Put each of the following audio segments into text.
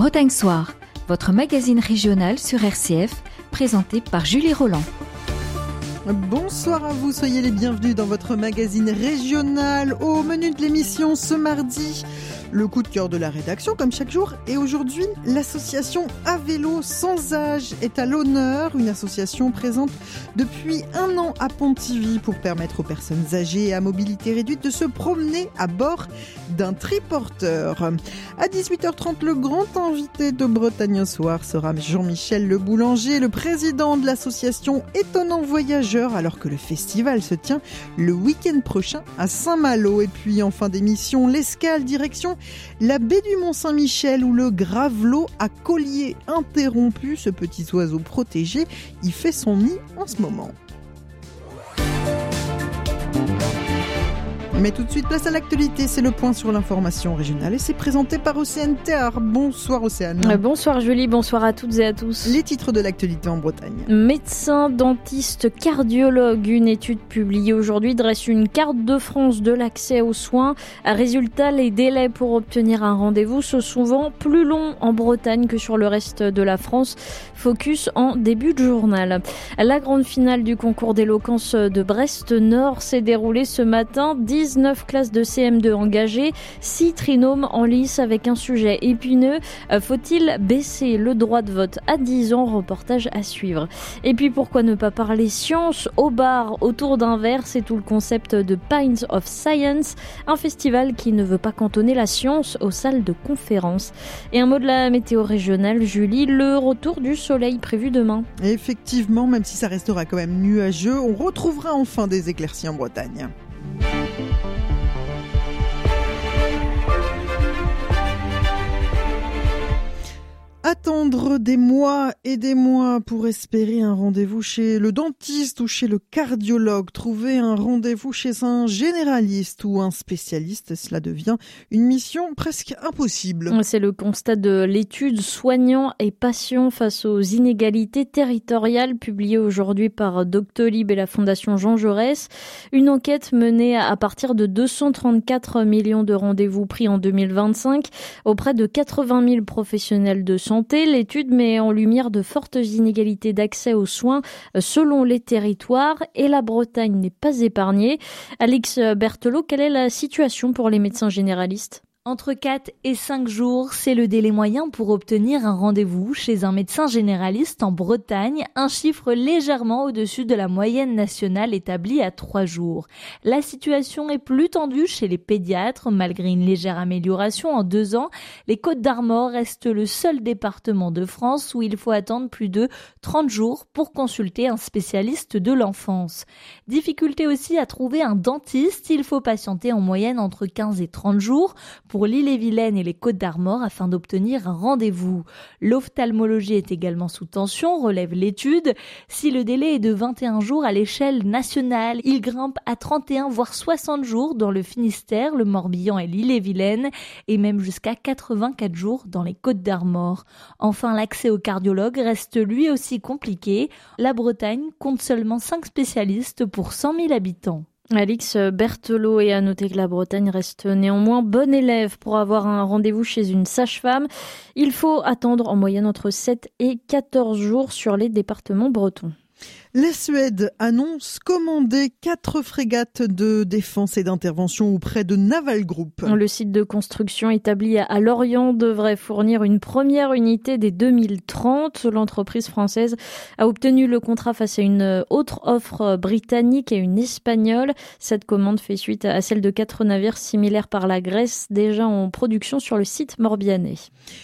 Bretagne Soir, votre magazine régional sur RCF, présenté par Julie Roland. Bonsoir à vous, soyez les bienvenus dans votre magazine régional. Au menu de l'émission ce mardi, le coup de cœur de la rédaction comme chaque jour. Et aujourd'hui, l'association À Vélo Sans Âge est à l'honneur. Une association présente depuis 1 an à Pontivy pour permettre aux personnes âgées et à mobilité réduite de se promener à bord d'un triporteur. À 18h30, le grand invité de Bretagne Soir sera Jean-Michel Le Boulanger, le président de l'association Étonnant Voyageur, alors que le festival se tient le week-end prochain à Saint-Malo. Et puis en fin d'émission, l'escale direction la baie du Mont-Saint-Michel où le gravelot à collier interrompu, ce petit oiseau protégé, y fait son nid en ce moment. Mais tout de suite, place à l'actualité, c'est le point sur l'information régionale et c'est présenté par Océane Théard. Bonsoir Océane. Bonsoir Julie, bonsoir à toutes et à tous. Les titres de l'actualité en Bretagne. Médecin, dentiste, cardiologue, une étude publiée aujourd'hui dresse une carte de France de l'accès aux soins. Résultat, les délais pour obtenir un rendez-vous sont souvent plus longs en Bretagne que sur le reste de la France. Focus en début de journal. La grande finale du concours d'éloquence de Brest-Nord s'est déroulée ce matin. 19 classes de CM2 engagées, 6 trinômes en lice avec un sujet épineux. Faut-il baisser le droit de vote à 10 ans? Reportage à suivre. Et puis pourquoi ne pas parler science au bar autour d'un verre? C'est tout le concept de Pines of Science, un festival qui ne veut pas cantonner la science aux salles de conférence. Et un mot de la météo régionale, Julie, le retour du soleil prévu demain. Effectivement, même si ça restera quand même nuageux, on retrouvera enfin des éclaircies en Bretagne. Attendre des mois et des mois pour espérer un rendez-vous chez le dentiste ou chez le cardiologue, trouver un rendez-vous chez un généraliste ou un spécialiste, cela devient une mission presque impossible. C'est le constat de l'étude Soignants et patients face aux inégalités territoriales publiée aujourd'hui par Doctolib et la Fondation Jean Jaurès. Une enquête menée à partir de 234 millions de rendez-vous pris en 2025 auprès de 80 000 professionnels de santé. L'étude met en lumière de fortes inégalités d'accès aux soins selon les territoires et la Bretagne n'est pas épargnée. Alix Berthelot, quelle est la situation pour les médecins généralistes ? Entre 4 et 5 jours, c'est le délai moyen pour obtenir un rendez-vous chez un médecin généraliste en Bretagne, un chiffre légèrement au-dessus de la moyenne nationale établie à 3 jours. La situation est plus tendue chez les pédiatres. Malgré une légère amélioration en 2 ans, les Côtes-d'Armor restent le seul département de France où il faut attendre plus de 30 jours pour consulter un spécialiste de l'enfance. Difficulté aussi à trouver un dentiste, il faut patienter en moyenne entre 15 et 30 jours pour l'Ille-et-Vilaine et les Côtes-d'Armor afin d'obtenir un rendez-vous. L'ophtalmologie est également sous tension, relève l'étude. Si le délai est de 21 jours à l'échelle nationale, il grimpe à 31 voire 60 jours dans le Finistère, le Morbihan et l'Ille-et-Vilaine et même jusqu'à 84 jours dans les Côtes-d'Armor. Enfin, l'accès au cardiologue reste lui aussi compliqué. La Bretagne compte seulement 5 spécialistes pour 100 000 habitants. Alix Berthelot, et à noter que la Bretagne reste néanmoins bonne élève pour avoir un rendez-vous chez une sage-femme. Il faut attendre en moyenne entre 7 et 14 jours sur les départements bretons. La Suède annonce commander 4 frégates de défense et d'intervention auprès de Naval Group. Le site de construction établi à Lorient devrait fournir une première unité dès 2030. L'entreprise française a obtenu le contrat face à une autre offre britannique et une espagnole. Cette commande fait suite à celle de 4 navires similaires par la Grèce, déjà en production sur le site morbihanais.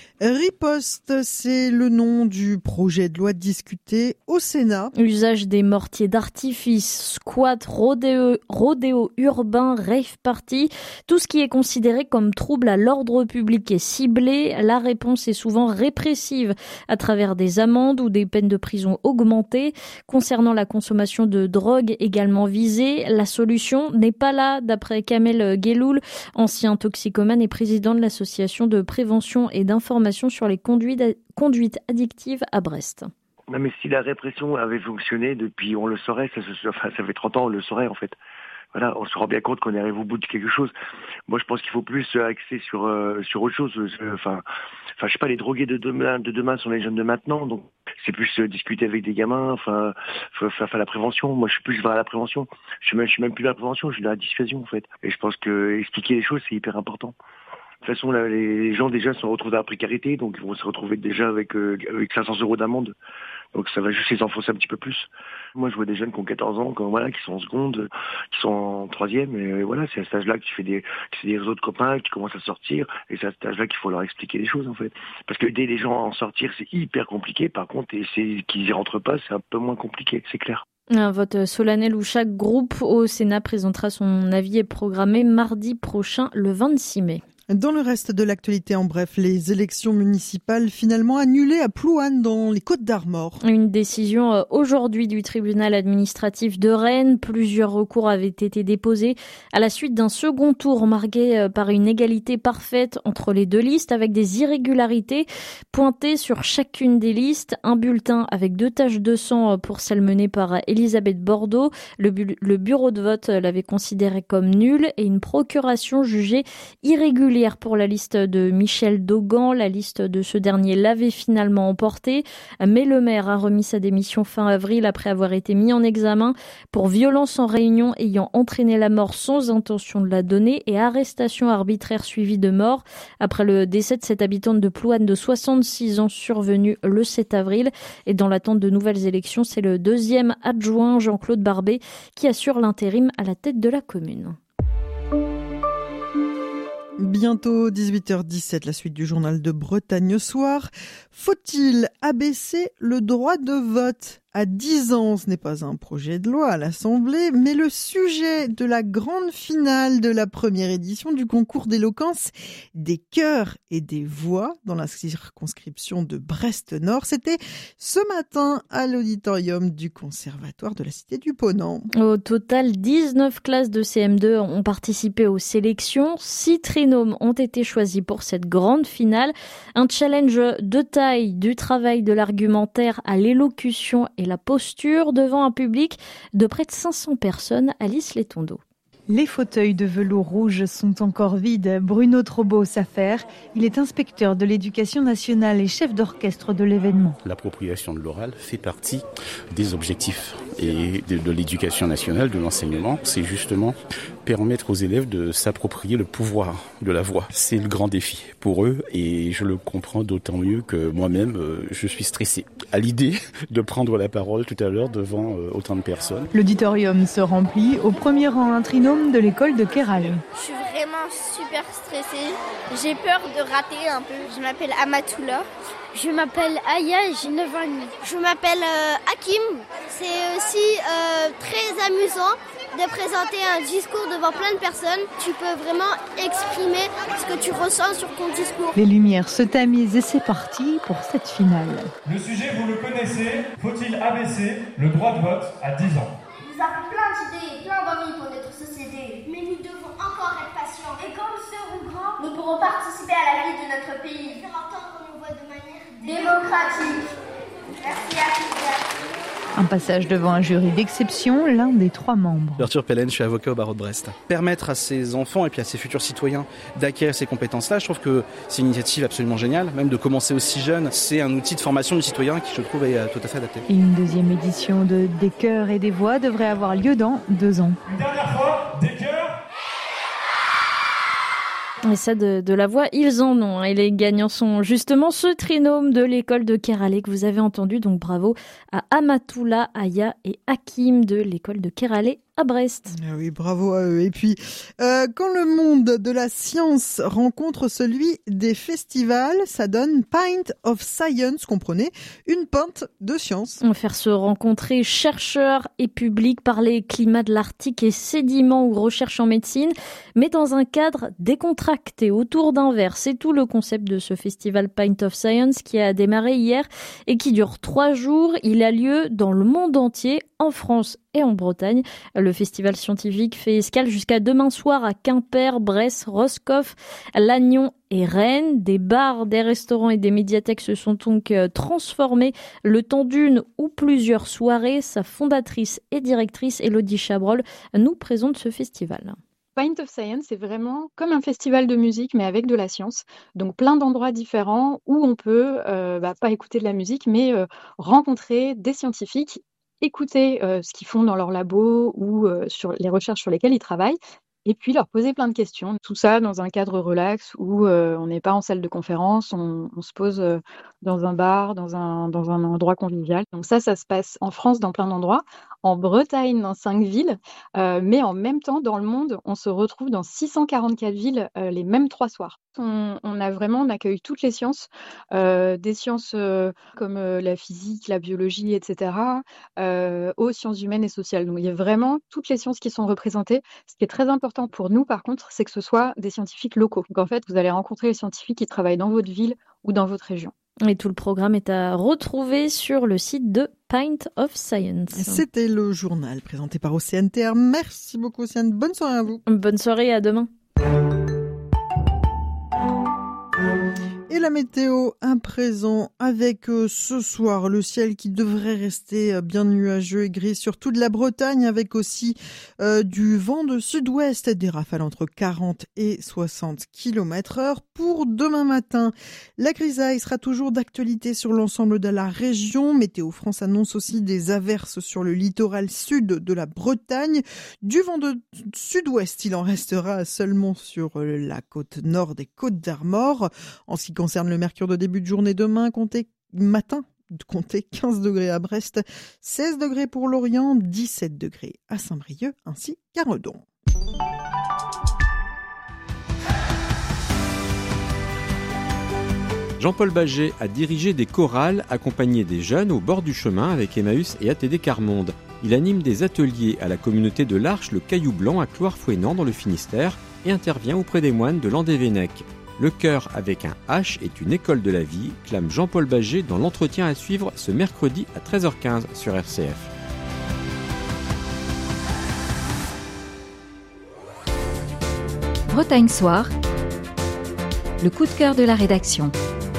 Riposte, c'est le nom du projet de loi discuté au Sénat. Usage des mortiers d'artifice, squat, rodéo urbain, rave party, tout ce qui est considéré comme trouble à l'ordre public est ciblé. La réponse est souvent répressive à travers des amendes ou des peines de prison augmentées. Concernant la consommation de drogue également visée, la solution n'est pas là, d'après Kamel Geloul, ancien toxicomane et président de l'association de prévention et d'information sur les conduites addictives à Brest. Non, mais si la répression avait fonctionné depuis, on le saurait, ça fait 30 ans, on le saurait en fait. voilà, on se rend bien compte qu'on arrive au bout de quelque chose. Moi, je pense qu'il faut plus axer sur autre chose. Enfin, je sais pas, les drogués de demain sont les jeunes de maintenant, donc c'est plus discuter avec des gamins. Enfin, faut faire la prévention. Moi, je suis plus vers la prévention. Je suis même plus vers la prévention, je suis dans la dissuasion en fait. Et je pense que expliquer les choses, c'est hyper important. De toute façon, là, les gens déjà se retrouvent dans la précarité, donc ils vont se retrouver déjà avec 500 € d'amende. Donc ça va juste les enfoncer un petit peu plus. Moi, je vois des jeunes qui ont 14 ans, qui sont en seconde, qui sont en troisième, et voilà, c'est à cet âge-là que tu fais des réseaux de copains, qui commencent à sortir, et c'est à cet âge-là qu'il faut leur expliquer les choses, en fait. Parce que aider les gens à en sortir, c'est hyper compliqué. Par contre, et c'est qu'ils y rentrent pas, c'est un peu moins compliqué, c'est clair. Un vote solennel où chaque groupe au Sénat présentera son avis est programmé mardi prochain, le 26 mai. Dans le reste de l'actualité, en bref, les élections municipales finalement annulées à Plouanne dans les Côtes-d'Armor. Une décision aujourd'hui du tribunal administratif de Rennes. Plusieurs recours avaient été déposés à la suite d'un second tour marqué par une égalité parfaite entre les deux listes avec des irrégularités pointées sur chacune des listes. Un bulletin avec 2 taches de sang pour celle menée par Elisabeth Bordeaux. Le bureau de vote l'avait considéré comme nul et une procuration jugée irrégulière pour la liste de Michel Dogan. La liste de ce dernier l'avait finalement emporté, mais le maire a remis sa démission fin avril après avoir été mis en examen pour violence en réunion ayant entraîné la mort sans intention de la donner et arrestation arbitraire suivie de mort après le décès de cette habitante de Plouanne de 66 ans survenu le 7 avril. Et dans l'attente de nouvelles élections, c'est le deuxième adjoint Jean-Claude Barbet qui assure l'intérim à la tête de la commune. Bientôt 18h17, la suite du journal de Bretagne soir. Faut-il abaisser le droit de vote à 10 ans? Ce n'est pas un projet de loi à l'Assemblée, mais le sujet de la grande finale de la première édition du concours d'éloquence des chœurs et des voix dans la circonscription de Brest-Nord. C'était ce matin à l'auditorium du Conservatoire de la Cité du Ponant. Au total, 19 classes de CM2 ont participé aux sélections. 6 trinômes ont été choisis pour cette grande finale. Un challenge de taille, du travail de l'argumentaire à l'élocution et la posture devant un public de près de 500 personnes. Alice Letondo. Les fauteuils de velours rouge sont encore vides. Bruno Trobo s'affaire. Il est inspecteur de l'éducation nationale et chef d'orchestre de l'événement. L'appropriation de l'oral fait partie des objectifs et de l'éducation nationale, de l'enseignement. C'est justement permettre aux élèves de s'approprier le pouvoir de la voix. C'est le grand défi pour eux et je le comprends d'autant mieux que moi-même, je suis stressé à l'idée de prendre la parole tout à l'heure devant autant de personnes. L'auditorium se remplit. Au premier rang, un trinôme de l'école de Keralé. Je suis vraiment super stressée. J'ai peur de rater un peu. Je m'appelle Amatoula. Je m'appelle Aya et j'ai 9 ans et demi. Je m'appelle Hakim. C'est aussi très amusant de présenter un discours devant plein de personnes. Tu peux vraiment exprimer ce que tu ressens sur ton discours. Les lumières se tamisent et c'est parti pour cette finale. Le sujet, vous le connaissez. Faut-il abaisser le droit de vote à 10 ans? Nous avons plein d'idées et plein d'envies pour notre société. Mais nous devons encore être patients. Et quand nous serons grands, nous pourrons participer à la vie de notre pays. Faire entendre nos voix de manière démocratique. Merci à tous. Un passage devant un jury d'exception, l'un des 3 membres. Arthur Pellen, je suis avocat au barreau de Brest. Permettre à ces enfants et puis à ces futurs citoyens d'acquérir ces compétences-là, je trouve que c'est une initiative absolument géniale. Même de commencer aussi jeune, c'est un outil de formation du citoyen qui, je trouve, est tout à fait adapté. Et une deuxième édition de Des chœurs et des voix devrait avoir lieu dans 2 ans. Une dernière fois, des chœurs. Et ça, de la voix, ils en ont. Et les gagnants sont justement ce trinôme de l'école de Keralé que vous avez entendu. Donc bravo à Amatoula, Aya et Hakim de l'école de Keralé à Brest. Ah oui, bravo à eux. Et puis, quand le monde de la science rencontre celui des festivals, ça donne Pint of Science, comprenez, une pinte de science. On va faire se rencontrer chercheurs et public, parler climat de l'Arctique et sédiments ou recherche en médecine, mais dans un cadre décontracté autour d'un verre. C'est tout le concept de ce festival Pint of Science qui a démarré hier et qui dure 3 jours. Il a lieu dans le monde entier, en France et en Bretagne. Le festival scientifique fait escale jusqu'à demain soir à Quimper, Brest, Roscoff, Lannion et Rennes. Des bars, des restaurants et des médiathèques se sont donc transformés le temps d'une ou plusieurs soirées. Sa fondatrice et directrice, Élodie Chabrol, nous présente ce festival. Pint of Science, c'est vraiment comme un festival de musique, mais avec de la science. Donc plein d'endroits différents où on peut pas écouter de la musique, mais rencontrer des scientifiques, écouter ce qu'ils font dans leur labo ou sur les recherches sur lesquelles ils travaillent, et puis leur poser plein de questions. Tout ça dans un cadre relax où on n'est pas en salle de conférence, on se pose dans un bar, dans un endroit convivial. Donc ça se passe en France dans plein d'endroits, en Bretagne dans 5 villes, mais en même temps dans le monde, on se retrouve dans 644 villes les mêmes 3 soirs. On accueille toutes les sciences, des sciences comme la physique, la biologie, etc., aux sciences humaines et sociales. Donc il y a vraiment toutes les sciences qui sont représentées. Ce qui est très important pour nous, par contre, c'est que ce soit des scientifiques locaux. Donc en fait, vous allez rencontrer les scientifiques qui travaillent dans votre ville ou dans votre région. Et tout le programme est à retrouver sur le site de Pint of Science. C'était le journal présenté par Océane TR. Merci beaucoup Océane, bonne soirée à vous. Bonne soirée, à demain. Et la météo à présent avec ce soir le ciel qui devrait rester bien nuageux et gris sur toute la Bretagne avec aussi du vent de sud-ouest, des rafales entre 40 et 60 km/h. Pour demain matin, la grisaille sera toujours d'actualité sur l'ensemble de la région. Météo France annonce aussi des averses sur le littoral sud de la Bretagne. Du vent de sud-ouest, il en restera seulement sur la côte nord des Côtes d'Armor. En ce qui concerne le mercure de début de journée demain, comptez 15 degrés à Brest, 16 degrés pour Lorient, 17 degrés à Saint-Brieuc ainsi qu'à Redon. Jean-Paul Baget a dirigé des chorales accompagné des jeunes au bord du chemin avec Emmaüs et ATD Carmonde. Il anime des ateliers à la communauté de l'Arche, le Caillou Blanc à Cloire-Fouesnant dans le Finistère et intervient auprès des moines de Landévennec. Le cœur avec un H est une école de la vie, clame Jean-Paul Baget dans l'entretien à suivre ce mercredi à 13h15 sur RCF. Bretagne Soir, le coup de cœur de la rédaction.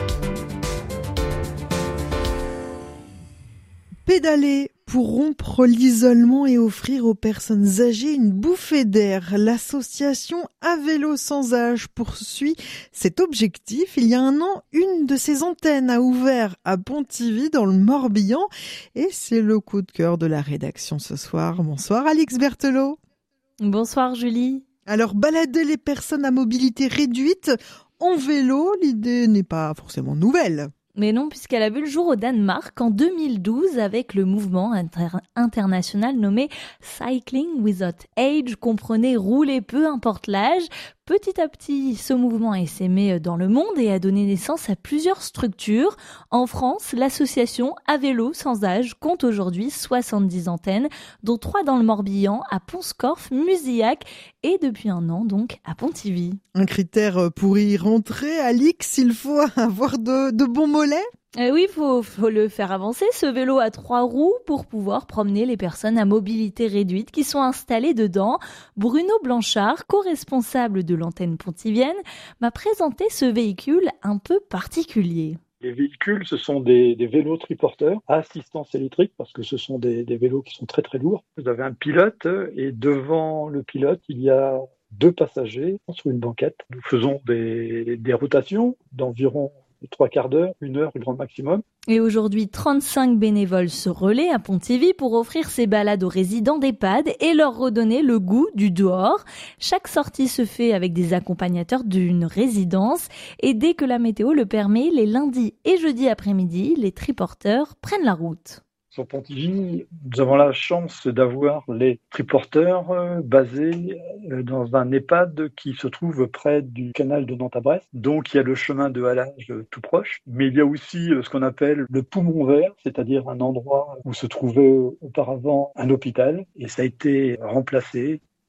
Pédaler pour rompre l'isolement et offrir aux personnes âgées une bouffée d'air. L'association À Vélo Sans Âge poursuit cet objectif. Il y a un an, une de ses antennes a ouvert à Pontivy dans le Morbihan et c'est le coup de cœur de la rédaction ce soir. Bonsoir Alix Berthelot. Bonsoir Julie. Alors, balader les personnes à mobilité réduite en vélo, l'idée n'est pas forcément nouvelle. Mais non, puisqu'elle a vu le jour au Danemark en 2012 avec le mouvement international nommé Cycling Without Age, comprenez rouler peu importe l'âge. Petit à petit, ce mouvement a essaimé dans le monde et a donné naissance à plusieurs structures. En France, l'association À Vélo Sans Âge compte aujourd'hui 70 antennes, dont 3 dans le Morbihan, à Pont-Scorff, Muzillac et depuis un an donc à Pontivy. Un critère pour y rentrer, Alix, il faut avoir de bons mollets ? Oui, faut le faire avancer, ce vélo à 3 roues, pour pouvoir promener les personnes à mobilité réduite qui sont installées dedans. Bruno Blanchard, co-responsable de l'antenne pontivienne, m'a présenté ce véhicule un peu particulier. Les véhicules, ce sont des vélos triporteurs à assistance électrique parce que ce sont des vélos qui sont très très lourds. Vous avez un pilote et devant le pilote, il y a 2 passagers sur une banquette. Nous faisons des rotations d'environ 3 quarts d'heure, 1 heure, grand maximum. Et aujourd'hui, 35 bénévoles se relaient à Pontivy pour offrir ces balades aux résidents d'EHPAD et leur redonner le goût du dehors. Chaque sortie se fait avec des accompagnateurs d'une résidence et dès que la météo le permet, les lundis et jeudis après-midi, les triporteurs prennent la route. Sur Pontivy, nous avons la chance d'avoir les triporteurs basés dans un EHPAD qui se trouve près du canal de Nantes à Brest. Donc il y a le chemin de halage tout proche, mais il y a aussi ce qu'on appelle le poumon vert, c'est-à-dire un endroit où se trouvait auparavant un hôpital et ça a été remplacé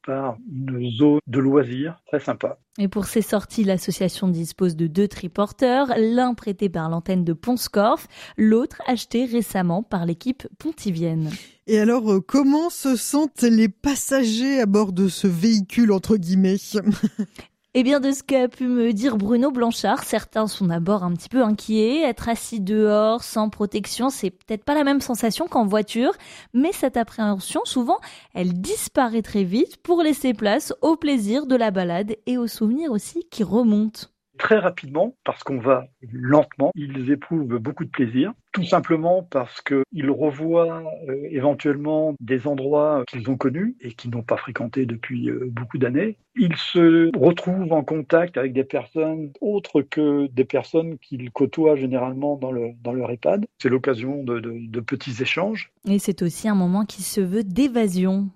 part une zone de loisirs très sympa. Et pour ces sorties, l'association dispose de 2 triporteurs, l'un prêté par l'antenne de Pont-Scorff, l'autre acheté récemment par l'équipe pontivienne. Et alors, comment se sentent les passagers à bord de ce véhicule, entre guillemets ? Eh bien, de ce qu'a pu me dire Bruno Blanchard, certains sont d'abord un petit peu inquiets. Être assis dehors, sans protection, c'est peut-être pas la même sensation qu'en voiture, mais cette appréhension, souvent, elle disparaît très vite pour laisser place au plaisir de la balade et aux souvenirs aussi qui remontent. Très rapidement, parce qu'on va lentement, ils éprouvent beaucoup de plaisir, tout simplement parce qu'ils revoient éventuellement des endroits qu'ils ont connus et qu'ils n'ont pas fréquentés depuis beaucoup d'années. Ils se retrouvent en contact avec des personnes autres que des personnes qu'ils côtoient généralement dans leur EHPAD. C'est l'occasion de petits échanges. Et c'est aussi un moment qui se veut d'évasion.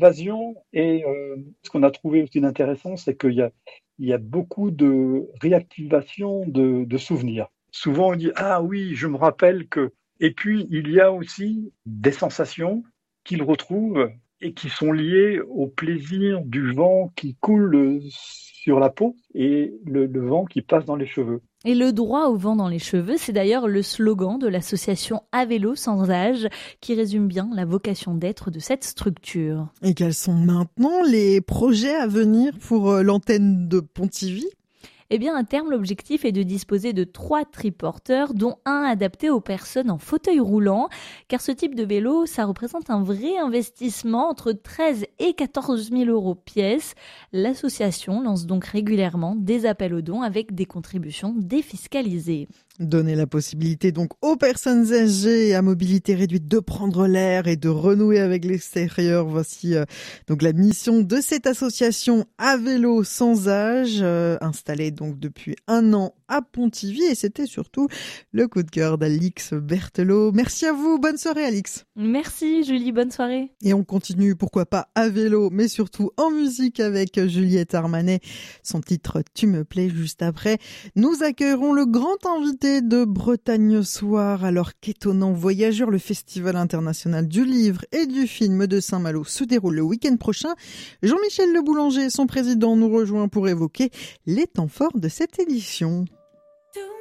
Et ce qu'on a trouvé aussi d'intéressant, c'est qu'il y a beaucoup de réactivation de souvenirs. Souvent, on dit « Ah oui, je me rappelle que… » Et puis, il y a aussi des sensations qu'ils retrouvent et qui sont liées au plaisir du vent qui coule sur la peau et le vent qui passe dans les cheveux. Et le droit au vent dans les cheveux, c'est d'ailleurs le slogan de l'association À vélo sans âge qui résume bien la vocation d'être de cette structure. Et quels sont maintenant les projets à venir pour l'antenne de Pontivy ? Eh bien, à terme, l'objectif est de disposer de 3 triporteurs, dont un adapté aux personnes en fauteuil roulant. Car ce type de vélo, ça représente un vrai investissement entre 13 et 14 000 euros pièce. L'association lance donc régulièrement des appels aux dons avec des contributions défiscalisées. Donner la possibilité donc aux personnes âgées à mobilité réduite de prendre l'air et de renouer avec l'extérieur. Voici donc la mission de cette association À vélo sans âge, installée donc depuis 1 an à Pontivy, et c'était surtout le coup de cœur d'Alix Berthelot. Merci à vous, bonne soirée Alix. Merci Julie, bonne soirée. Et on continue, pourquoi pas à vélo, mais surtout en musique avec Juliette Armanet. Son titre Tu me plais juste après. Nous accueillerons le grand invité de Bretagne Soir. Alors qu'étonnant voyageur, le Festival international du livre et du film de Saint-Malo se déroule le week-end prochain. Jean-Michel Le Boulanger, son président, nous rejoint pour évoquer les temps forts de cette édition.